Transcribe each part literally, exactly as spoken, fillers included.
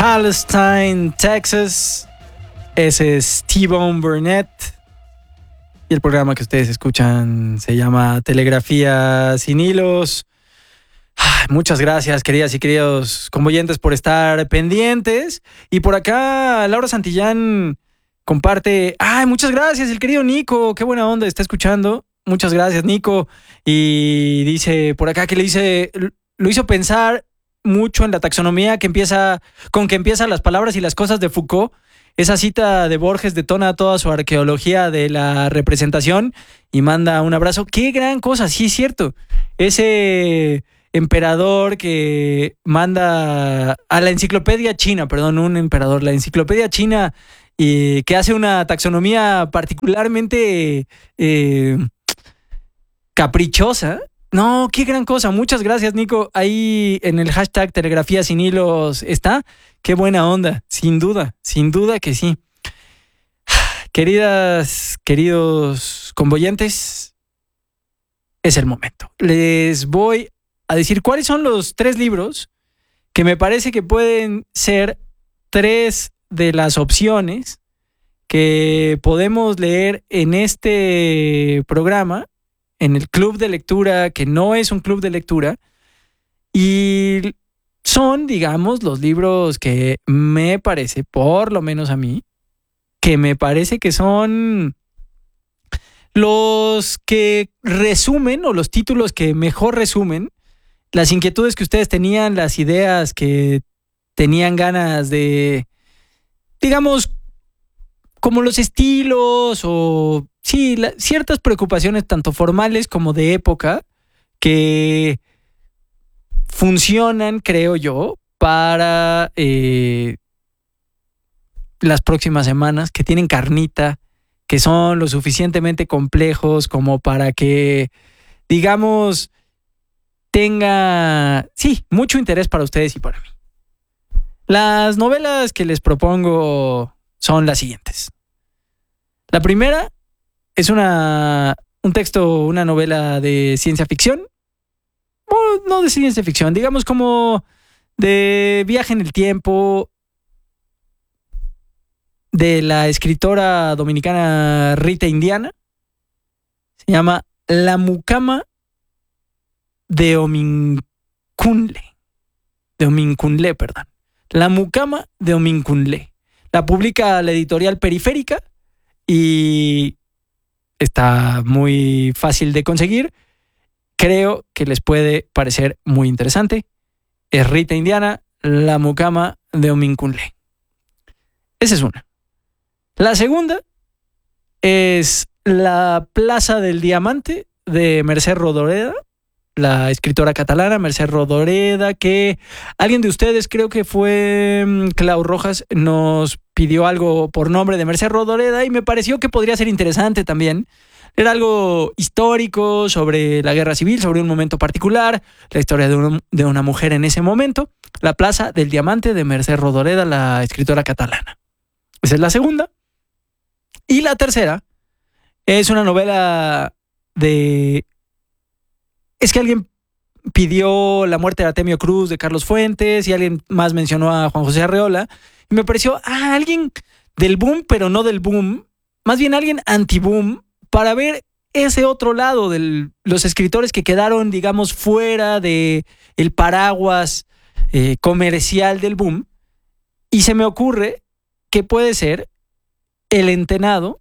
Palestine, Texas. Ese es T-Bone Burnett. Y el programa que ustedes escuchan se llama Telegrafía Sin Hilos. Ay, muchas gracias, queridas y queridos convoyentes, por estar pendientes. Y por acá, Laura Santillán comparte. Ay, muchas gracias, el querido Nico. Qué buena onda, está escuchando. Muchas gracias, Nico. Y dice por acá que le dice, lo hizo pensar mucho en la taxonomía que empieza, con que empiezan las palabras y las cosas de Foucault. Esa cita de Borges detona toda su arqueología de la representación y manda un abrazo. ¡Qué gran cosa! Sí, es cierto. Ese emperador que manda a la enciclopedia china, perdón, un emperador, la enciclopedia china, y que hace una taxonomía particularmente eh, caprichosa. No, qué gran cosa. Muchas gracias, Nico. Ahí en el hashtag Telegrafía Sin Hilos está. Qué buena onda. Sin duda, sin duda que sí. Queridas, queridos convoyentes, es el momento. Les voy a decir cuáles son los tres libros que me parece que pueden ser tres de las opciones que podemos leer en este programa, en el club de lectura, que no es un club de lectura, y son, digamos, los libros que me parece, por lo menos a mí, que me parece que son los que resumen, o los títulos que mejor resumen las inquietudes que ustedes tenían, las ideas que tenían ganas de, digamos, como los estilos o sí, la, ciertas preocupaciones tanto formales como de época que funcionan, creo yo, para eh, las próximas semanas, que tienen carnita, que son lo suficientemente complejos como para que, digamos, tenga, sí, mucho interés para ustedes y para mí. Las novelas que les propongo son las siguientes. La primera es una, un texto, una novela de ciencia ficción, o no de ciencia ficción, digamos como de viaje en el tiempo, de la escritora dominicana Rita Indiana. Se llama La Mucama de Omincunle. De Omincunle, perdón. La Mucama de Omincunle. La publica la editorial Periférica y está muy fácil de conseguir. Creo que les puede parecer muy interesante. Es Rita Indiana, La Mucama de Omincunle. Esa es una. La segunda es La Plaza del Diamante de Mercè Rodoreda, la escritora catalana Mercè Rodoreda, que alguien de ustedes, creo que fue Clau Rojas, nos pidió algo por nombre de Mercè Rodoreda y me pareció que podría ser interesante también. Era algo histórico sobre la guerra civil, sobre un momento particular, la historia de, un, de una mujer en ese momento. La Plaza del Diamante de Mercè Rodoreda, la escritora catalana. Esa es la segunda. Y la tercera es una novela de... Es que alguien pidió La muerte de Artemio Cruz de Carlos Fuentes y alguien más mencionó a Juan José Arreola. Y me pareció, ah, alguien del boom, pero no del boom. Más bien alguien anti-boom, para ver ese otro lado de los escritores que quedaron, digamos, fuera de el paraguas eh, comercial del boom. Y se me ocurre que puede ser El Entenado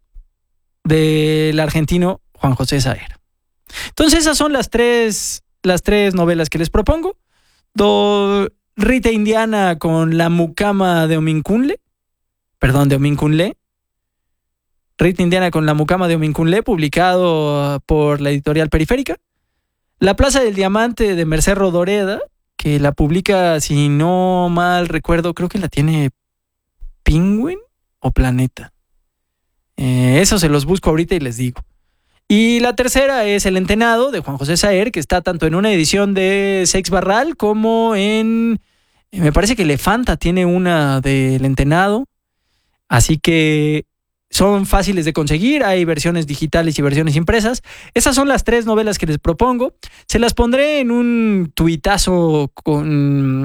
del argentino Juan José Saer. Entonces esas son las tres, las tres novelas que les propongo. Do, Rita Indiana con La Mucama de Omincunle, perdón, de Omincunle. Rita Indiana con La Mucama de Omincunle, publicado por la editorial Periférica. La Plaza del Diamante de Mercè Rodoreda, que la publica, si no mal recuerdo, creo que la tiene Penguin o Planeta. Eh, eso se los busco ahorita y les digo. Y la tercera es El Entenado de Juan José Saer, que está tanto en una edición de Seix Barral como en... Me parece que Elefanta tiene una de El Entenado. Así que son fáciles de conseguir. Hay versiones digitales y versiones impresas. Esas son las tres novelas que les propongo. Se las pondré en un tuitazo con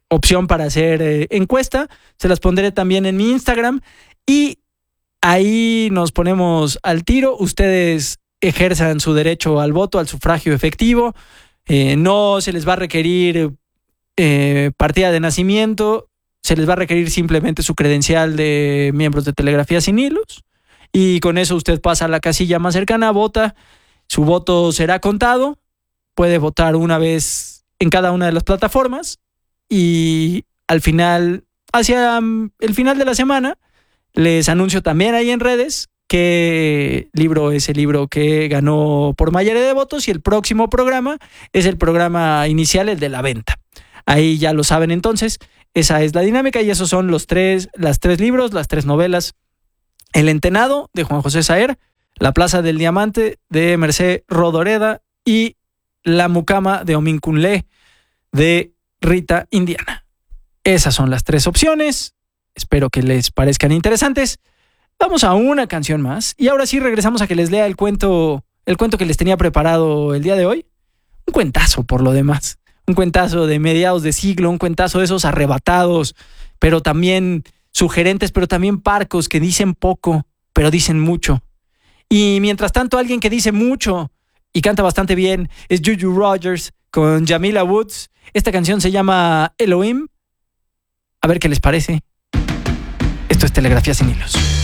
opción para hacer eh, encuesta. Se las pondré también en mi Instagram y ahí nos ponemos al tiro. Ustedes ejerzan su derecho al voto, al sufragio efectivo. Eh, no se les va a requerir eh, partida de nacimiento, se les va a requerir simplemente su credencial de miembros de Telegrafía Sin Hilos. Y con eso usted pasa a la casilla más cercana, vota, su voto será contado, puede votar una vez en cada una de las plataformas y al final, hacia el final de la semana, les anuncio también ahí en redes qué libro es el libro que ganó por mayoría de votos y el próximo programa es el programa inicial, el de la venta. Ahí ya lo saben entonces, esa es la dinámica y esos son los tres, las tres libros, las tres novelas. El Entenado, de Juan José Saer, La Plaza del Diamante, de Mercé Rodoreda, y La Mucama, de Omin Kunle, de Rita Indiana. Esas son las tres opciones. Espero que les parezcan interesantes. Vamos a una canción más. Y ahora sí regresamos a que les lea el cuento, el cuento que les tenía preparado el día de hoy. Un cuentazo, por lo demás. Un cuentazo de mediados de siglo, un cuentazo de esos arrebatados, pero también sugerentes, pero también parcos, que dicen poco, pero dicen mucho. Y mientras tanto, alguien que dice mucho y canta bastante bien es Juju Rogers con Jamila Woods. Esta canción se llama Elohim. A ver qué les parece. Esto es Telegrafía Sin Hilos.